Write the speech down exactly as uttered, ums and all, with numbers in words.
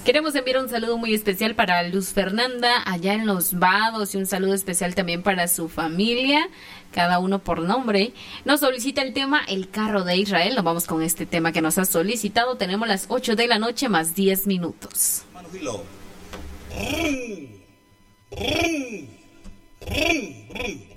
Queremos enviar un saludo muy especial para Luz Fernanda allá en Los Vados y un saludo especial también para su familia, cada uno por nombre. Nos solicita el tema El carro de Israel. Nos vamos con este tema que nos ha solicitado. Tenemos las ocho de la noche más diez minutos. Manu Gilo.